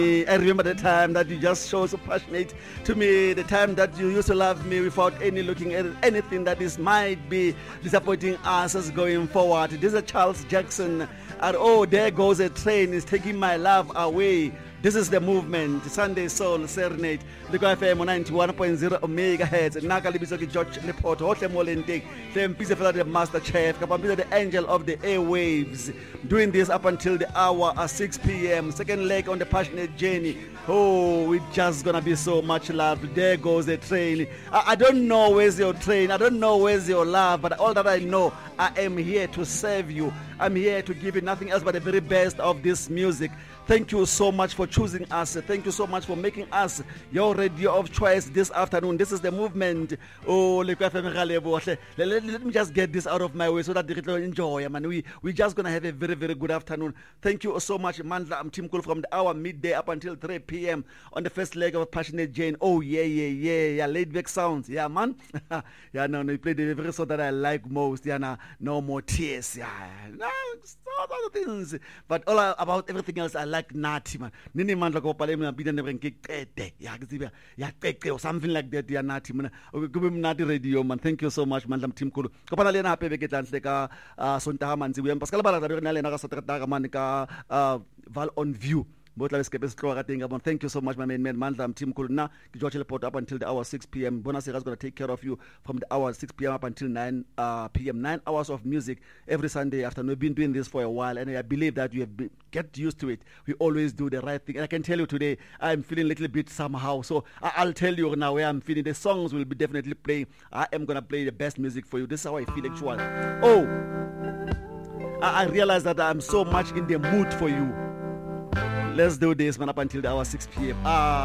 I remember the time that you just showed so passionate to me, the time that you used to love me without any looking at anything that is might be disappointing us as going forward. This is Charles Jackson. And oh, there goes a train, is taking my love away. This is the movement, Sunday Soul Serenade, Liko FM 91.0 megahertz. Naka libiso ki George Report, hotle molente, hlem pise fela the master chef, kapambisa the angel of the airwaves. Doing this up until the hour at 6 p.m. Second leg on the passionate journey. Oh, it's just gonna be so much love. There goes the train. I don't know where's your train. I don't know where's your love, but all that I know, I am here to serve you. I'm here to give you nothing else but the very best of this music. Thank you so much for choosing us. Thank you so much for making us your radio of choice this afternoon. This is the movement. Oh, let me just get this out of my way so that they can enjoy. Man, we're just going to have a very, very good afternoon. Thank you so much, Mandla. I'm Tim Cool from the hour midday up until 3 p.m. on the first leg of Passionate Jane. Oh, yeah. Laid back sounds. Yeah, man. Yeah, no, you played the very song that I like most. Yeah, no more tears. Yeah, no, other things. But all about everything else, I like Nati, man. Nini man like opale me bidane brengke ya something like that. Ya Nati man. Kubim Nati radio man. Thank you so much, man. Lam team cool. Kapana lena hape beke tlanse ka sontaha man ziwe. Pascal bala tabe na lena ka sotrata man ka Val on View. Thank you so much, my main man. I'm Tim Kulna. George Report up until the hour 6 p.m. Bonus is going to take care of you from the hour 6 p.m. up until 9 p.m. 9 hours of music every Sunday afternoon. We've been doing this for a while, and I believe that you have get used to it. We always do the right thing. And I can tell you today, I'm feeling a little bit somehow. So I'll tell you now where I'm feeling. The songs will be definitely playing. I am going to play the best music for you. This is how I feel actually. Oh, I realize that I'm so much in the mood for you. Let's do this, man, up until the hour 6 p.m.